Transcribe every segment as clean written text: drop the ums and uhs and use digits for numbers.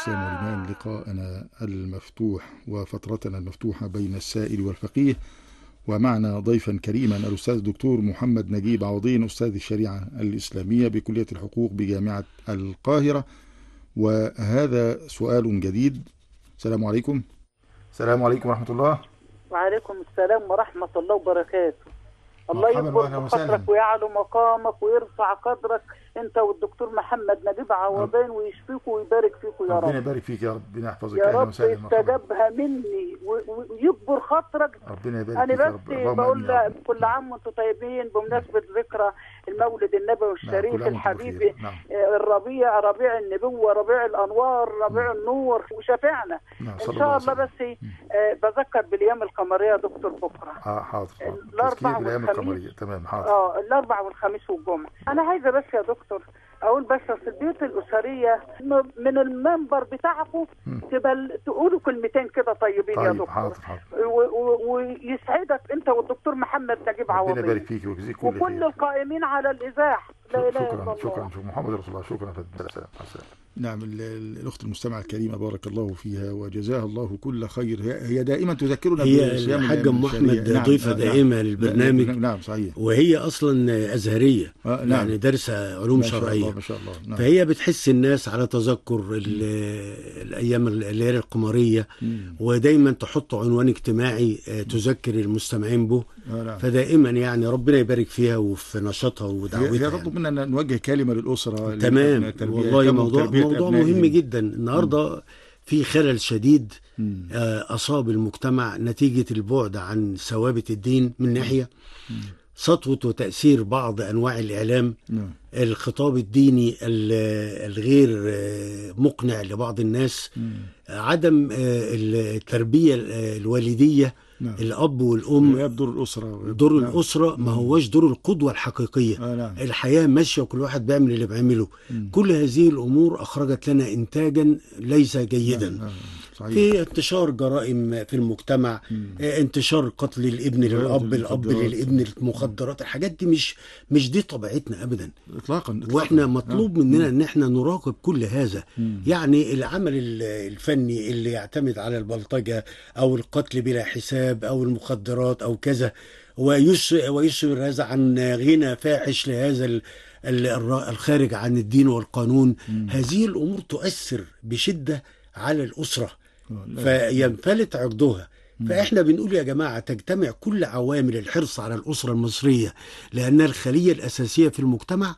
الإسلام والإيمان، لقاءنا المفتوح وفترتنا المفتوحة بين السائل والفقيه. ومعنا ضيفا كريما الأستاذ الدكتور محمد نجيب عوضين، أستاذ الشريعة الإسلامية بكلية الحقوق بجامعة القاهرة. وهذا سؤال جديد. السلام عليكم. السلام عليكم ورحمة الله. وعليكم السلام ورحمة الله وبركاته. الله يكبر خاطرك ويعلو مقامك ويرفع قدرك انت والدكتور محمد نجيب عوضين، ويشفيك ويبارك فيك يا رب. ربنا يبارك فيك يا رب، ربنا يحفظك يا رب، يستجابها مني ويكبر خاطرك. ربنا يبارك انا فيك يا بس رب. بقول كل عام وانتم طيبين بمناسبة ذكرى المولد النبوي الشريف الحبيبي. ربيع النبوة، ربيع الانوار، ربيع النور وشفيعنا ان شاء الله. بس بذكر بالايام القمرية يا دكتور بكره. حاضر. الاربعاء والخميس. تمام حاضر. الاربعاء والخميس والجمعة. انا عايزة بس يا دكتور اقول بس في البيوت الاسريه من المنبر بتاعكم تقولوا كلمتين كده طيبين يا دكتور. حاضر. ويسعدك انت والدكتور محمد نجيب عوضين. ربنا يبارك فيك ويجزيك كل خير. وكل القائمين على الاذاعه. لا اله الا الله. شكرا محمد رسول الله. شكرا. نعم، الأخت المستمعة الكريمة بارك الله فيها وجزاها الله كل خير. هي دائما تذكرنا هي الحاجة أم أحمد ضيفة دائمة للبرنامج. نعم صحيح. وهي أصلا أزهرية. نعم. يعني دارسة علوم شرعية. ما شاء الله. نعم. فهي بتحس الناس على تذكر الأيام الليالي القمرية. ودايما تحط عنوان اجتماعي تذكر المستمعين به. نعم. فدائما يعني ربنا يبارك فيها وفي نشاطها ودعوتها. هي تطلب منا أن نوجه كلمة للأسرة. تمام. والله موضوع مهم جدا. النهاردة في خلل شديد أصاب المجتمع نتيجة البعد عن ثوابت الدين من ناحية، سطوة وتأثير بعض أنواع الإعلام، الخطاب الديني الغير مقنع لبعض الناس، عدم التربية الوالدية، الأب والأم. دور الأسرة ما هوش دور القدوة الحقيقية. الحياة ماشية وكل واحد بيعمل اللي بيعمله. كل هذه الأمور أخرجت لنا إنتاجا ليس جيدا. في انتشار جرائم في المجتمع، انتشار قتل الابن للأب، الأب للابن، المخدرات. الحاجات دي مش دي طبيعتنا أبدا إطلاقا. وإحنا مطلوب مننا أن احنا نراقب كل هذا. يعني العمل الفني اللي يعتمد على البلطجة أو القتل بلا حساب أو المخدرات أو كذا، ويشعر هذا عن غنى فاحش لهذا الخارج عن الدين والقانون. هذه الأمور تؤثر بشدة على الأسرة فينفلت عقدها. فإحنا بنقول يا جماعة تجتمع كل عوامل الحرص على الأسرة المصرية، لأنها الخلية الأساسية في المجتمع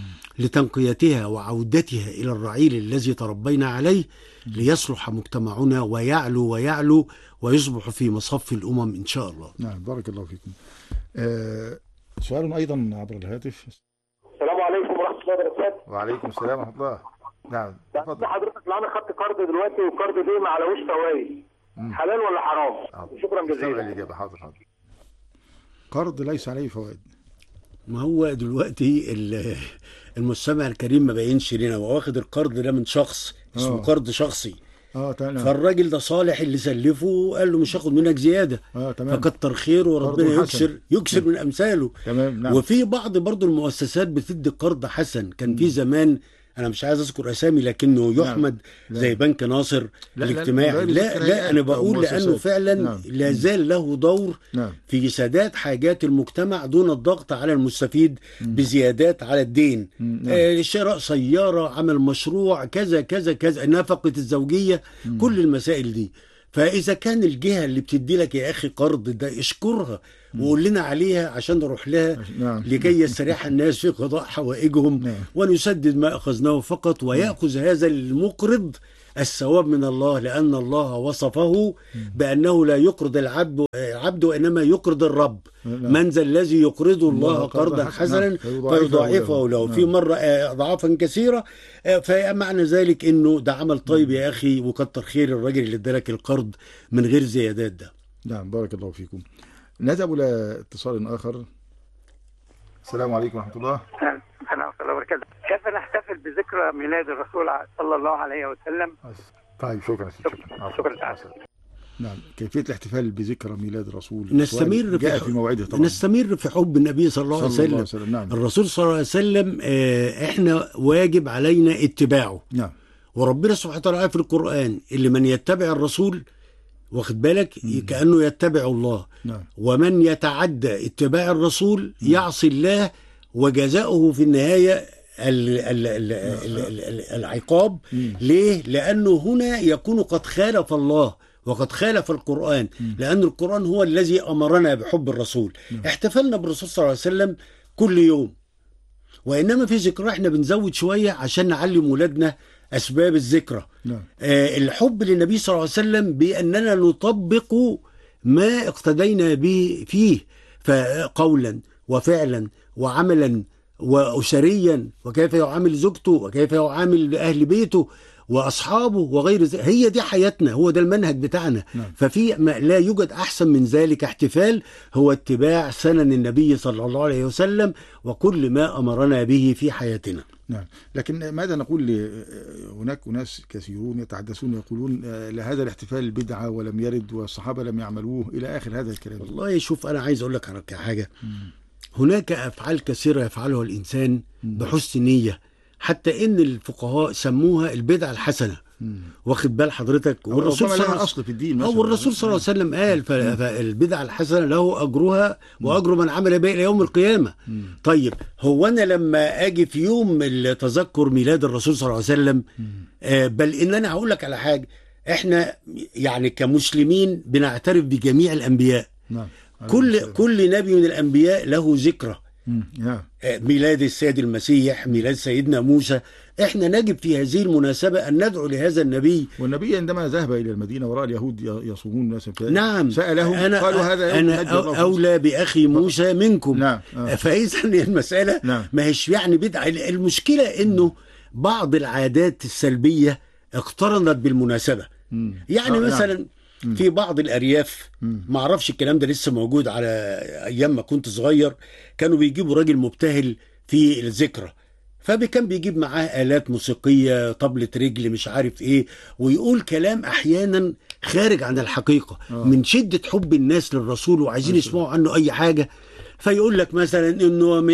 لتنقيتها وعودتها إلى الرعيل الذي تربينا عليه، ليصلح مجتمعنا ويعلو ويصبح في مصف الأمم إن شاء الله. نعم بارك الله فيكم. سؤال أيضا عبر الهاتف. السلام عليكم ورحمة الله وبركاته. وعليكم السلام ورحمة الله. نعم اتفضل. حضرتك الآن خدت قرض دلوقتي، والقرض ده ما عليهوش فوائد، حلال ولا حرام؟ شكرا جزيلا. الإجابة حاضر. قرض ليس عليه فوائد. ما هو دلوقتي المستمع الكريم ما بينش لنا، واخد القرض ده من شخص اسمه قرض شخصي. تمام. فالراجل ده صالح اللي سلفه قال له مش هاخد منك زياده. تمام. فكتر خيره وربنا يكسر من امثاله. تمام. نعم. وفي بعض برضو المؤسسات بتدي قرض حسن. كان في زمان، انا مش عايز اذكر اسامي لكنه يحمد، زي بنك ناصر الاجتماعي. لا انا بقول لانه فعلا لا زال له دور في سداد حاجات المجتمع دون الضغط على المستفيد بزيادات على الدين. شراء سيارة، عمل مشروع، كذا كذا كذا، نفقة الزوجية، كل المسائل دي. فإذا كان الجهة اللي بتدي لك يا أخي قرض ده اشكرها وقول لنا عليها عشان نروح لها لكي يستريح الناس في قضاء حوائجهم ونسدد ما أخذناه فقط، ويأخذ هذا المقرض الثواب من الله، لأن الله وصفه بأنه لا يقرض العبد وإنما يقرض الرب. من ذا الذي يقرض الله قرضا حسنا فيضاعفه له في مرة أضعافا كثيرة. فمعنى ذلك إنه ده عمل طيب يا أخي، وكتر خير الراجل اللي ادالك القرض من غير زيادات ده. نعم بارك الله فيكم. نذهب إلى اتصال آخر. السلام عليكم ورحمة الله. السلام ورحمة الله وبركاته. كيف نحتفل بذكرى ميلاد الرسول صلى الله عليه وسلم؟ طيب شكرا. نعم، كيفية الاحتفال بذكرى ميلاد الرسول نستمر في موعده طبعا. نستمر في حب النبي صلى الله عليه وسلم. نعم. الرسول صلى الله عليه وسلم احنا واجب علينا اتباعه. نعم. وربنا سبحانه وتعالى في القرآن اللي من يتبع الرسول واخد بالك كأنه يتبع الله. ومن يتعدى اتباع الرسول يعصي الله وجزاؤه في النهاية العقاب. ليه؟ لأنه هنا يكون قد خالف الله وقد خالف القرآن، لأن القرآن هو الذي أمرنا بحب الرسول. احتفلنا بالرسول صلى الله عليه وسلم كل يوم، وإنما في ذكرى احنا بنزود شوية عشان نعلم ولادنا أسباب الذكرى. الحب للنبي صلى الله عليه وسلم بأننا نطبق ما اقتدينا به فيه، فقولا وفعلا وعملا وأسريا، وكيف يعامل زوجته وكيف يعامل أهل بيته وأصحابه وغير ذلك. هي دي حياتنا، هو ده المنهج بتاعنا. ففي ما لا يوجد أحسن من ذلك احتفال هو اتباع سنن النبي صلى الله عليه وسلم وكل ما أمرنا به في حياتنا. نعم. لكن ماذا نقول؟ هناك ناس كثيرون يتحدثون يقولون لهذا الاحتفال بدعة ولم يرد والصحابة لم يعملوه إلى آخر هذا الكلام. والله شوف، أنا عايز أقول لك على حاجة. هناك أفعال كثيرة يفعلها الإنسان بحسن نية، حتى إن الفقهاء سموها البدعة الحسنة. واخد بال حضرتك؟ والرسول صلى الله عليه وسلم أصل في الدين، والرسول صلى الله عليه وسلم قال فالبدعة الحسنة له أجرها وأجر من عمل بها إلى يوم القيامة. طيب هو أنا لما أجي في يوم تذكر ميلاد الرسول صلى الله عليه وسلم، بل إن أنا هقول لك على حاجة، إحنا يعني كمسلمين بنعترف بجميع الأنبياء. كل نبي من الأنبياء له ذكرى. ميلاد السيد المسيح، ميلاد سيدنا موسى، احنا نجب في هذه المناسبة أن ندعو لهذا النبي. والنبي عندما ذهب إلى المدينة ورأى اليهود يصومون مثلا، نعم، سألهم قالوا هذا أنا أولى بأخي موسى منكم. نعم. فإذا المسألة ما هيش يعني بدعة. المشكلة إنه بعض العادات السلبية اقترنت بالمناسبة. يعني مثلا في بعض الأرياف، ما اعرفش الكلام ده لسه موجود على أيام ما كنت صغير، كانوا بيجيبوا راجل مبتهل في الذكرى، فكان بيجيب معاه آلات موسيقية، طبلة رجل، مش عارف ايه، ويقول كلام احيانا خارج عن الحقيقة من شدة حب الناس للرسول وعايزين يسمعوا عنه اي حاجة. فيقول لك مثلا انه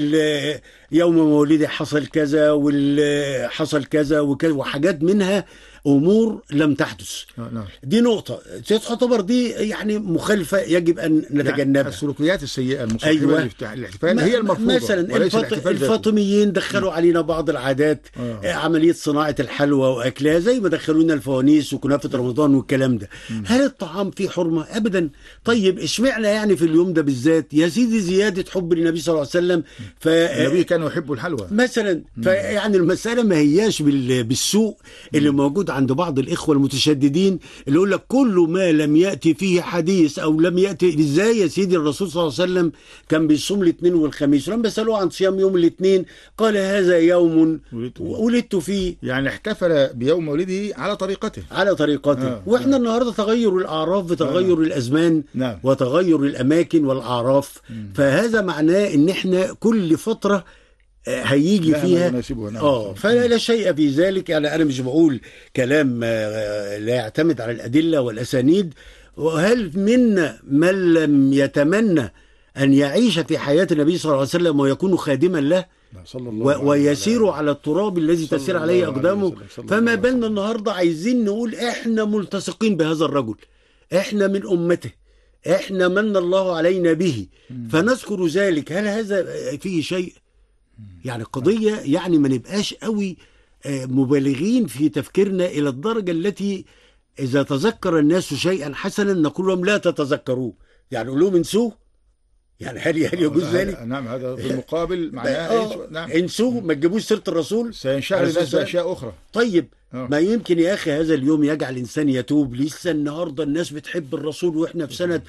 يوم مولده حصل كذا وحصل كذا وكذا، وحاجات منها امور لم تحدث. دي نقطه تعتبر دي يعني مخالفه يجب ان نتجنبها. يعني السلوكيات السيئه المصاحبه للاحتفال هي المرفوضه. مثلا الفاطميين دخلوا علينا بعض العادات، عمليه صناعه الحلوى واكلها، زي ما دخلوا لنا الفوانيس وكنافه رمضان والكلام ده. هل الطعام فيه حرمه؟ ابدا. طيب اشمعنى يعني في اليوم ده بالذات؟ يا سيدي زياده حب للنبي صلى الله عليه وسلم. النبي كان يحب الحلوى مثلا. فيعني المساله ما هياش بالسوء اللي موجود عند بعض الإخوة المتشددين، اللي يقول لك كل ما لم يأتي فيه حديث أو لم يأتي. إزاي يا سيدي؟ الرسول صلى الله عليه وسلم كان بيصوم الاثنين والخميس، ولما سألوه عن صيام يوم الاثنين قال هذا يوم ولدت فيه. يعني احتفل بيوم مولده على طريقته وإحنا النهاردة تغير الأعراف بتغير الأزمان وتغير الأماكن والأعراف. فهذا معناه إن إحنا كل فترة هيجي فيها فلا شيء في ذلك. يعني أنا مش بقول كلام لا يعتمد على الأدلة والأسانيد. وهل منا من لم يتمنى أن يعيش في حياة النبي صلى الله عليه وسلم ويكون خادما له ويسير على التراب الذي تسير عليه أقدامه؟ فما بالنا النهاردة عايزين نقول إحنا ملتصقين بهذا الرجل، إحنا من أمته، إحنا من الله علينا به، فنذكر ذلك. هل هذا فيه شيء؟ يعني قضية يعني ما نبقاش قوي مبالغين في تفكيرنا إلى الدرجة التي إذا تذكر الناس شيئا حسنا نقول لهم لا تتذكروا، يعني نقول لهم انسوه. يعني هل يجوز ذلك؟ نعم، هذا بالمقابل معناه نعم. انسوه، ما تجيبوش سيرة الرسول، سينشغل الناس بأشياء أخرى. طيب ما يمكن يا أخي هذا اليوم يجعل الإنسان يتوب. لسه النهاردة الناس بتحب الرسول وإحنا في سنة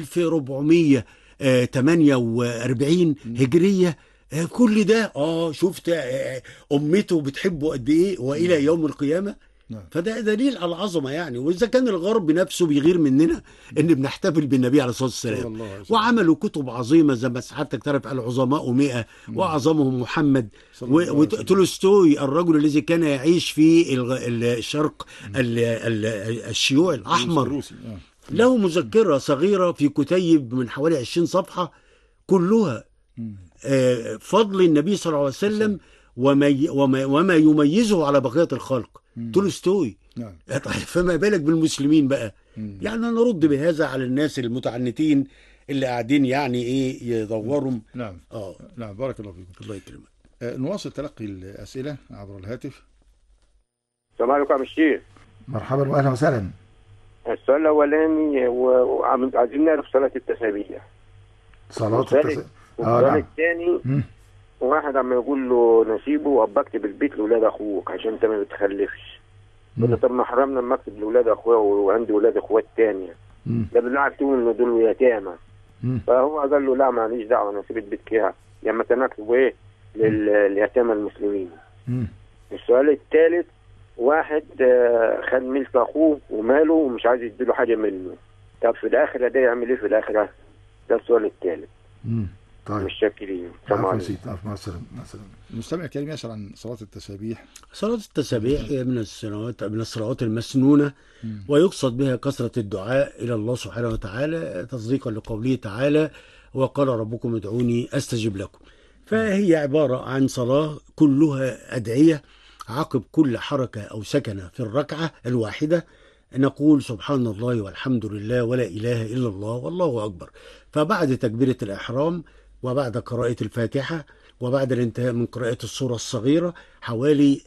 1448 هجرية. كل ده شفت أمته بتحبه قد إيه وإلى يوم القيامة. فده دليل على العظمة يعني. وإذا كان الغرب نفسه بيغير مننا إن بنحتفل بالنبي عليه الصلاة والسلام، وعملوا كتب عظيمة زي ما سعادتك تعرف العظماء 100 وأعظمهم محمد وتولستوي الرجل الذي كان يعيش في الشرق الشيوعي الأحمر، له مذكرة صغيرة في كتيب من حوالي 20 صفحة كلها فضل النبي صلى الله عليه وسلم وما يميزه على بقية الخلق. تولستوي. نعم. فما بالك بالمسلمين بقى؟ يعني نرد بهذا على الناس المتعنتين اللي قاعدين يعني ايه يدورهم. نعم. نعم، بارك الله فيكم. الله يكرمك. نواصل تلقي الأسئلة عبر الهاتف. السلام عليكم يا الشيخ. مرحبا واهلا وسهلا. السؤال الاولاني عايزين نعرف صلاه التسابيح. السؤال الثاني واحد عم يقول له نسيبه وابقت بالبيت لاولاد اخوك عشان انت ما بتخلفش. قلنا طب ما حرمنا لما اكتب لاولاد اخويا وعندي اولاد اخوات ثانيه. ده بالله اكتبوا انه دول يتامى. فهو قال له لا ماليش دعوه انا اسيب البيت كده لما تنكتبوا ايه لليتامى المسلمين. السؤال الثالث واحد خد ملك اخوه وماله ومش عايز يديله حاجه منه. طب في الاخره ده يعمل ايه في الاخره؟ ده السؤال الثالث. طيب مش شاكرين. مع السلامه. المستمع الكريم يسأل عن صلاة التسابيح. صلاة التسابيح هي من الصلوات المسنونة، ويقصد بها كثرة الدعاء إلى الله سبحانه وتعالى تصديقا لقوله تعالى وقال ربكم ادعوني أستجب لكم. فهي عبارة عن صلاة كلها أدعية. عقب كل حركة أو سكنة في الركعة الواحدة نقول سبحان الله والحمد لله ولا إله إلا الله والله أكبر. فبعد تكبيرة الإحرام وبعد قراءة الفاتحة وبعد الانتهاء من قراءة السورة الصغيرة حوالي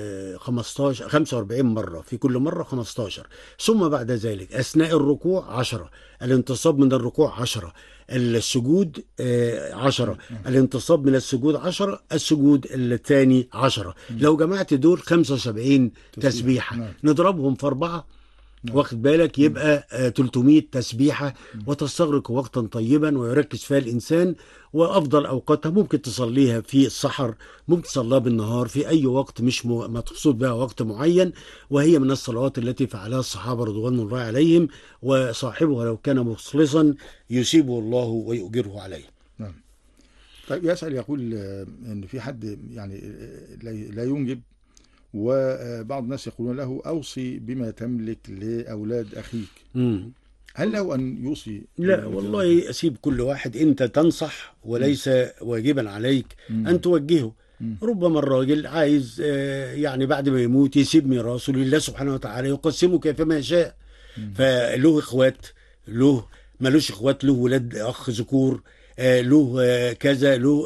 45 مرة، في كل مرة 15. ثم بعد ذلك أثناء الركوع 10، الانتصاب من الركوع 10، السجود 10، الانتصاب من السجود 10، السجود الثاني 10. لو جمعت دول 75 تسبيحة نضربهم في 4 واخد بالك يبقى 300 تسبيحة، وتستغرق وقتا طيبا ويركز فيها الإنسان. وأفضل أوقاتها ممكن تصليها في السحر، ممكن تصليها بالنهار في أي وقت مش مقصود بها وقت معين. وهي من الصلوات التي فعلها الصحابة رضوان الله عليهم، وصاحبها لو كان مخلصا يثيبه الله ويؤجره عليه. نعم. طيب يسأل يقول إن في حد يعني لا ينجب، وبعض الناس يقولون له أوصي بما تملك لأولاد أخيك. هل له أن يوصي؟ لا والله، أسيب كل واحد. أنت تنصح وليس واجبا عليك أن توجهه. ربما الراجل عايز يعني بعد ما يموت يسيب ميراثه لله سبحانه وتعالى يقسمه كيفما يشاء. فله إخوات، له ملوش إخوات، له ولاد أخ ذكور، له كذا، له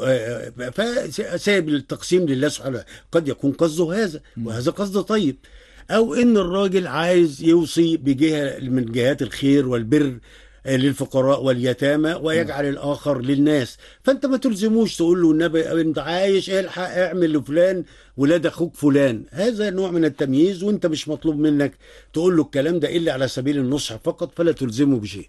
فسايب التقسيم لله سبحانه. قد يكون قصده هذا وهذا قصد طيب، أو إن الراجل عايز يوصي بجهة من جهات الخير والبر للفقراء واليتامى ويجعل الآخر للناس. فأنت ما تلزموش تقول له النبي أنت عايش الحق اعمل لفلان ولاد أخوك فلان. هذا نوع من التمييز، وأنت مش مطلوب منك تقول له الكلام ده إلا على سبيل النصح فقط، فلا تلزمه بشيء.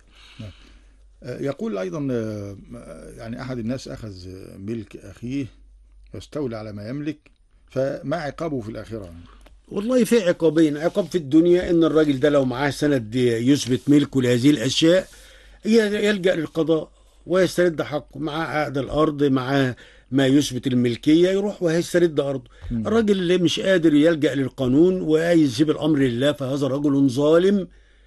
يقول أيضا يعني أحد الناس أخذ ملك أخيه واستولى على ما يملك، فما عقابه في الآخرة؟ والله في عقابين. عقاب في الدنيا إن الراجل ده لو معاه سند يثبت ملكه لهذه الأشياء يلجأ للقضاء ويسترد حقه. معاه عقد الأرض، معاه ما يثبت الملكية، يروح وهيسترد أرضه. الراجل اللي مش قادر يلجأ للقانون ويسيب الأمر لله فهذا رجل ظالم،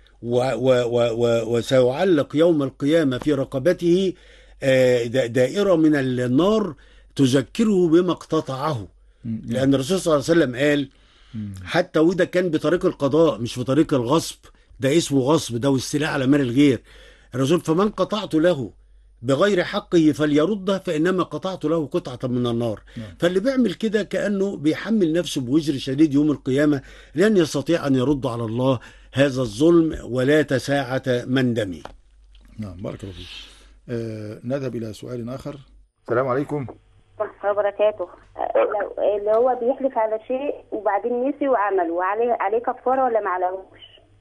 وسيعلق يوم القيامة في رقبته دائرة من النار تذكره بما اقتطعه. لأن الرسول صلى الله عليه وسلم قال حتى وده كان بطريق القضاء مش بطريق الغصب، ده اسمه غصب، ده واستيلاء على مال الغير. الرسول فمن قطعت له بغير حقه فليرده فإنما قطعت له قطعة من النار. فاللي بيعمل كده كأنه بيحمل نفسه بوزر شديد يوم القيامة، لن يستطيع أن يرد على الله هذا الظلم ولا تساعة من دمي. نعم بارك الله فيك. نذهب إلى سؤال آخر. السلام عليكم. وبركاته. اللي هو بيحلف على شيء وبعدين نسي وعمله، عليه كفارة ولا ما عليهوش؟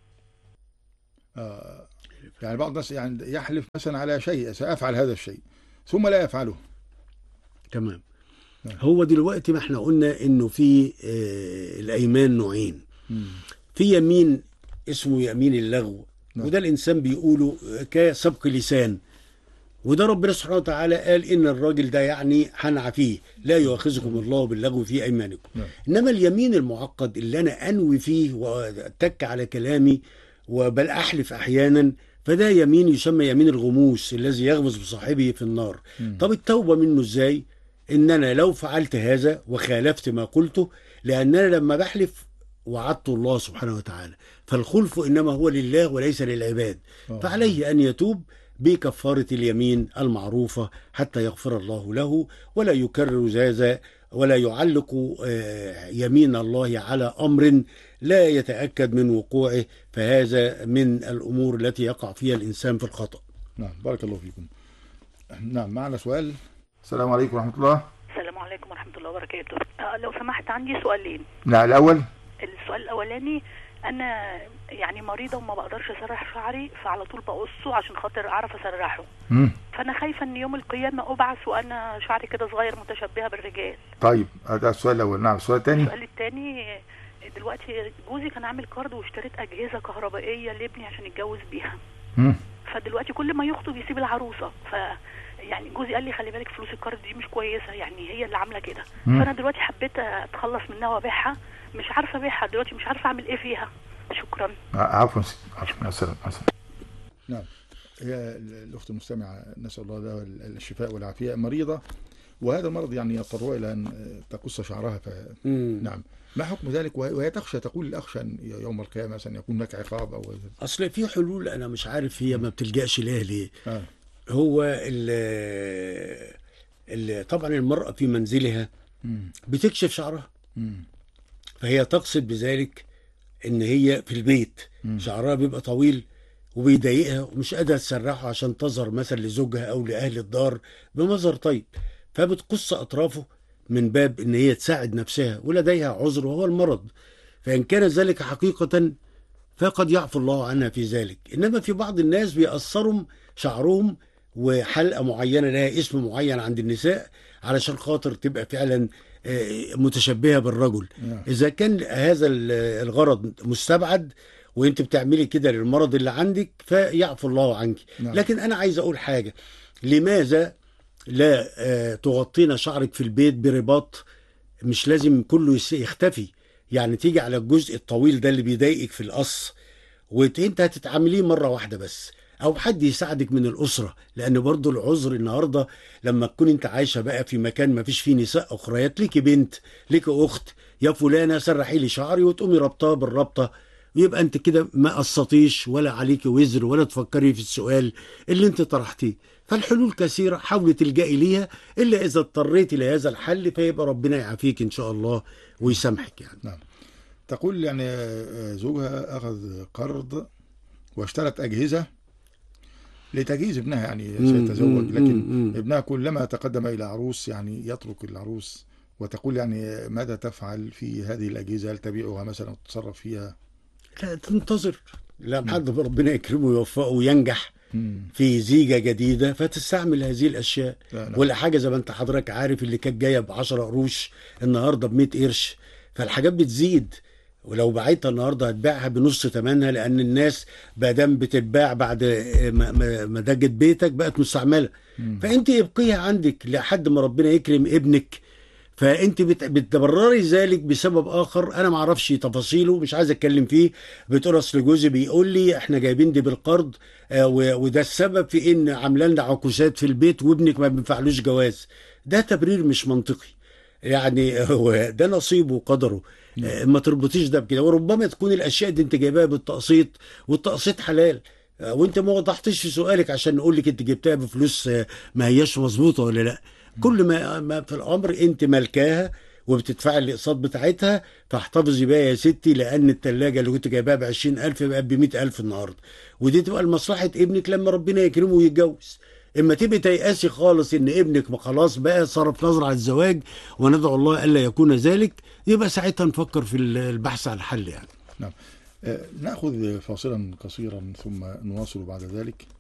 يعني بعض الناس يعني يحلف مثلا على شيء سأفعل هذا الشيء ثم لا يفعله. تمام. هو دلوقتي ما احنا قلنا انه في الايمان نوعين. في يمين اسمه يمين اللغو، وده الانسان بيقوله كسبق لسان، وده ربنا سبحانه وتعالى قال ان الراجل ده يعني هنعفيه، لا يؤاخذكم الله باللغو في ايمانكم. انما اليمين المعقد اللي انا انوي فيه واتك على كلامي وبل احلف احيانا، فده يمين يسمى يمين الغموس الذي يغمس بصاحبه في النار. طب التوبة منه ازاي؟ ان انا لو فعلت هذا وخالفت ما قلته، لان انا لما بحلف وعدت الله سبحانه وتعالى، فالخلف إنما هو لله وليس للعباد، فعليه أن يتوب بكفارة اليمين المعروفة حتى يغفر الله له، ولا يكرر هذا ولا يعلق يمين الله على أمر لا يتأكد من وقوعه، فهذا من الأمور التي يقع فيها الإنسان في الخطأ. نعم، بارك الله فيكم. نعم، معنا سؤال. السلام عليكم ورحمة الله. السلام عليكم ورحمة الله وبركاته. لو سمحت عندي سؤالين. نعم، السؤال الأولاني، أنا يعني مريضة وما بقدرش أسرح شعري، فعلى طول بقصه عشان خاطر أعرف أسرحه. فأنا خايفة إن يوم القيامة أبعث وأنا شعري كده صغير متشبهة بالرجال. طيب، ده السؤال الأول. نعم، السؤال الثاني. السؤال الثاني، دلوقتي جوزي كان عامل كارد واشتريت أجهزة كهربائية لابني عشان يتجوز بيها. فدلوقتي كل ما يخطب يسيب العروسة، يعني جوزي قال لي خلي بالك فلوس الكارد دي مش كويسة، يعني هي اللي عاملة كده. فأنا دلوقتي حبيت أتخلص منها وأبيعها، مش عارفة أبيعها دلوقتي، مش عارفة أعمل إيه فيها. شكرا. عفوا. نعم، هي الأخت المستمعة نسأل الله لها الشفاء والعافية، مريضة، وهذا المرض يعني يضطرها إلى أن تقص شعرها. نعم، ما حكم ذلك؟ وهي تخشى، تقول الأخشى يوم القيامة مثلا يكون هناك عقاب أو أصل في حلول أنا مش عارف هي ما بتلجأش ليها ليه. هو طبعا المرأة في منزلها بتكشف شعرها، فهي تقصد بذلك ان هي في البيت شعرها بيبقى طويل وبيضايقها ومش قادره تسرحه عشان تظهر مثلا لزوجها او لاهل الدار بمظهر طيب، فبتقص اطرافه من باب ان هي تساعد نفسها، ولديها عذر وهو المرض، فان كان ذلك حقيقه فقد يعفو الله عنها في ذلك. انما في بعض الناس بيأثرهم شعرهم وحلقه معينه لها اسم معين عند النساء علشان خاطر تبقى فعلا متشبهه بالرجل. اذا كان هذا الغرض مستبعد وانت بتعملي كده للمرض اللي عندك فيعفو الله عنك. لكن انا عايز اقول حاجه، لماذا لا تغطينا شعرك في البيت برباط؟ مش لازم كله يختفي، يعني تيجي على الجزء الطويل ده اللي بيضايقك في القص وانت هتتعامليه مره واحده بس، او حد يساعدك من الاسره، لان برضو العذر النهارده لما تكون انت عايشه بقى في مكان ما فيش فيه نساء اخريات، ليكي بنت ليكي اخت، يا فلانه سرحي لي شعري وتقومي ربطها بالربطه، ويبقى انت كده ما قصتيش ولا عليكي وزر ولا تفكري في السؤال اللي انت طرحتيه. فالحلول كثيره، حاولي تلجئي ليها، الا اذا اضطريتي لهذا الحل فيبقى ربنا يعافيك ان شاء الله ويسامحك يعني. نعم. تقول يعني زوجها اخذ قرض واشترت اجهزه لتجهيز ابنها، يعني سيتزوج، لكن ابنها كلما تقدم إلى عروس يعني يترك العروس، وتقول يعني ماذا تفعل في هذه الأجهزة؟ هل تبيعها مثلا وتتصرف فيها؟ لا، تنتظر لحد ربنا يكرمه ويوفقه وينجح في زيجة جديدة فتستعمل هذه الأشياء. ولا حاجة زي ما انت حضرتك عارف، اللي كانت جاية ب10 قروش النهاردة ب100 قرش، فالحاجات بتزيد، ولو باعتها النهارده هتبيعها بنص ثمنها، لان الناس بدام بتتباع بعد ما دجت بيتك بقت مستعمله. فانت ابقيها عندك لحد ما ربنا يكرم ابنك، فانت بتبرري ذلك بسبب اخر انا ما اعرفش تفاصيله، مش عايز اتكلم فيه. بتقول اصل جوزي بيقول لي احنا جايبين دي بالقرض وده السبب في ان عامله لنا عكوسات في البيت وابنك ما بينفعلوش جواز. ده تبرير مش منطقي، يعني هو ده نصيبه وقدره. ما تربطيش ده بكده، وربما تكون الاشياء دي انت جايباها بالتقسيط والتقسيط حلال، وانت ما وضحتش في سؤالك عشان نقول لك انت جبتها بفلوس ما هياش مظبوطه ولا لا. كل ما في الامر انت ملكاها وبتدفعي الاقساط بتاعتها، فاحتفظي بيها يا ستي، لان الثلاجه اللي كنت جايباها ب20,000 بقت ب100,000 النهارده، ودي تبقى لمصلحه ابنك لما ربنا يكرمه ويتجوز. اما تبقي تيأسي خالص ان ابنك ما خلاص بقى صرف نظر على الزواج، وندعو الله الا يكون ذلك، يبقى ساعتها نفكر في البحث عن حل يعني. نعم. نأخذ فاصلا قصيرا ثم نواصل بعد ذلك.